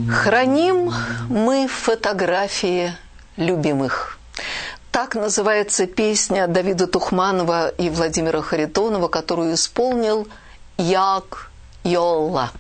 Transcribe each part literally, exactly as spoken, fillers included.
Храним мы фотографии любимых. Так называется песня Давида Тухманова и Владимира Харитонова, которую исполнил Яг Йолла.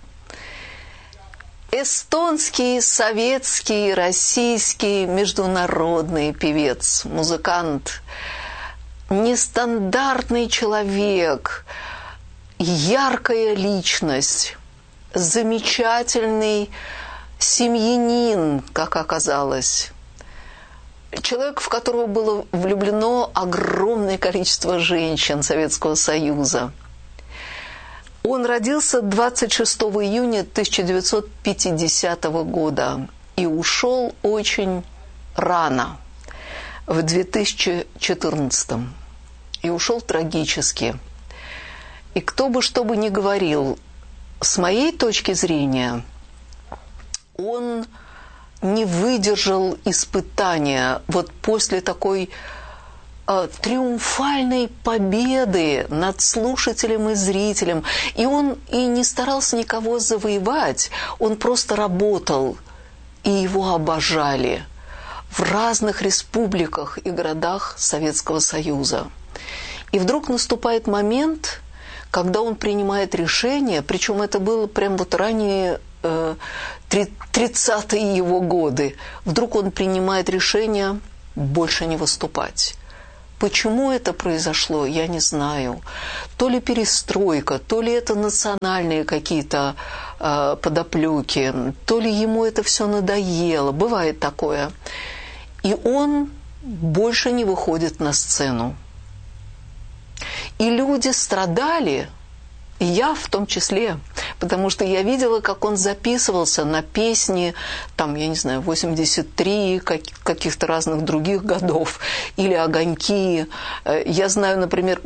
Эстонский, советский, российский, международный певец, музыкант, нестандартный человек, яркая личность, замечательный семьянин, как оказалось. Человек, в которого было влюблено огромное количество женщин Советского Союза. Он родился двадцать шестого июня тысяча девятьсот пятидесятого года и ушел очень рано, в две тысячи четырнадцатом. И ушел трагически. И кто бы что бы ни говорил, с моей точки зрения, он не выдержал испытания вот после такой э, триумфальной победы над слушателем и зрителем. И он и не старался никого завоевать, он просто работал, и его обожали в разных республиках и городах Советского Союза. И вдруг наступает момент, когда он принимает решение, причем это было прям вот ранее э, тридцатые его годы, вдруг он принимает решение больше не выступать. Почему это произошло, я не знаю. То ли перестройка, то ли это национальные какие-то э, подоплеки, то ли ему это все надоело. Бывает такое. И он больше не выходит на сцену. И люди страдали, и я в том числе, потому что я видела, как он записывался на песни, там, я не знаю, восемьдесят три, как, каких-то разных других годов, или «Огоньки». Я знаю, например,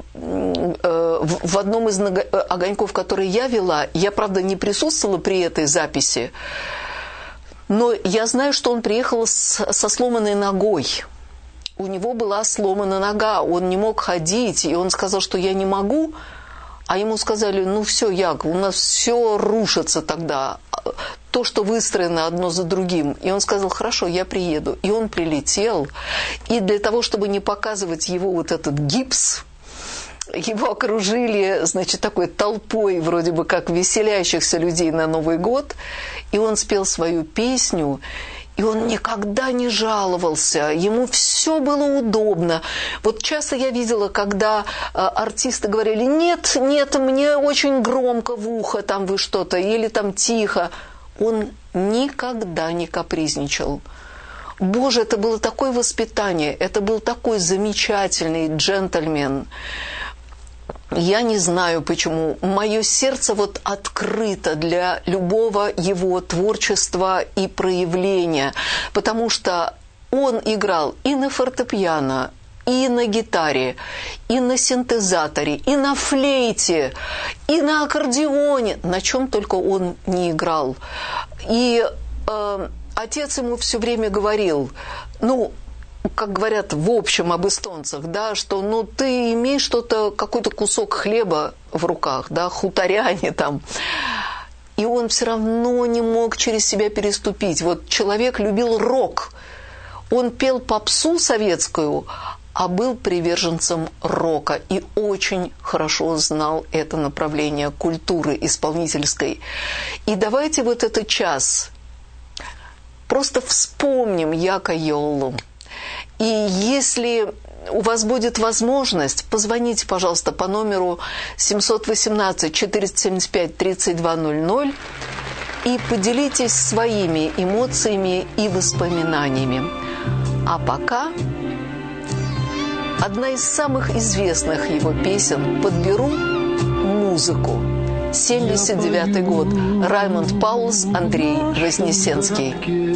в одном из «Огоньков», которые я вела, я, правда, не присутствовала при этой записи, но я знаю, что он приехал с, со сломанной ногой. У него была сломана нога, он не мог ходить, и он сказал, что я не могу, а ему сказали, ну все, Яг, у нас все рушится тогда, то, что выстроено одно за другим. И он сказал, хорошо, я приеду. И он прилетел, и для того, чтобы не показывать его вот этот гипс, его окружили, значит, такой толпой, вроде бы как веселящихся людей на Новый год, и он спел свою песню. И он никогда не жаловался, ему все было удобно. Вот часто я видела, когда э, артисты говорили, нет, нет, мне очень громко в ухо, там вы что-то, или там тихо. Он никогда не капризничал. Боже, это было такое воспитание, это был такой замечательный джентльмен. Я не знаю, почему. Мое сердце вот открыто для любого его творчества и проявления, потому что он играл и на фортепиано, и на гитаре, и на синтезаторе, и на флейте, и на аккордеоне, на чем только он не играл. И э, отец ему все время говорил, ну, как говорят в общем об эстонцах, да, что ну ты имеешь что-то, какой-то кусок хлеба в руках, да, хуторяне там. И он все равно не мог через себя переступить. Вот человек любил рок. Он пел попсу советскую, а был приверженцем рока и очень хорошо знал это направление культуры исполнительской. И давайте вот этот час просто вспомним Яга Йоллу. И если у вас будет возможность, позвоните, пожалуйста, по номеру семь один восемь четыреста семьдесят пять тридцать два ноль ноль и поделитесь своими эмоциями и воспоминаниями. А пока одна из самых известных его песен «Подберу музыку». семьдесят девятый год. Раймонд Паулс, Андрей Вознесенский.